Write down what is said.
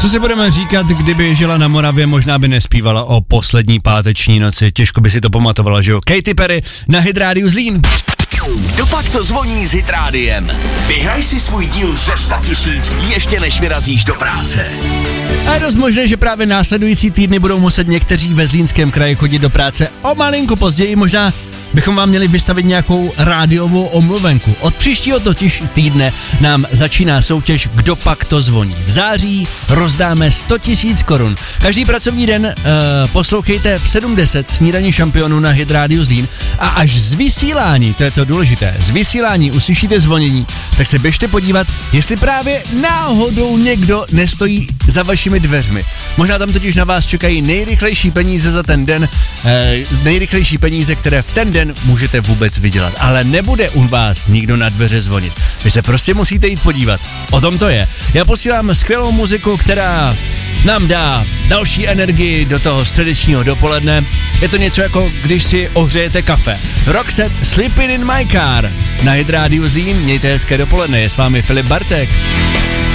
Co si budeme říkat, kdyby žila na Moravě, možná by nespívala o poslední páteční noci. Těžko by si to pamatovala, že jo? Katy Perry na Hit Radio Zlín. Dopak to zvoní s Hit Rádiem. Vyhraj si svůj díl ze 100 000 ještě než vyrazíš do práce. A je dost možné, že právě následující týdny budou muset někteří ve Zlínském kraji chodit do práce o malinko později, možná bychom vám měli vystavit nějakou rádiovou omluvenku. Od příštího totiž týdne nám začíná soutěž Kdo pak to zvoní. V září rozdáme 100 000 korun. Každý pracovní den poslouchejte v 7:10 snídaní šampionů na Hit Radio Zlín a až z vysílání, to je to důležité, z vysílání uslyšíte zvonění, tak se běžte podívat, jestli právě náhodou někdo nestojí za vašimi dveřmi. Možná tam totiž na vás čekají nejrychlejší peníze za ten den, nejrychlejší peníze, které v ten den můžete vůbec vydělat, ale nebude u vás nikdo na dveře zvonit. Vy se prostě musíte jít podívat. O tom to je. Já posílám skvělou muziku, která nám dá další energii do toho středečního dopoledne. Je to něco jako když si ohřejete kafe. Roxette, Sleeping in my car. Na Hit Radio Zlín, mějte hezké dopoledne, je s vámi Filip Bartek.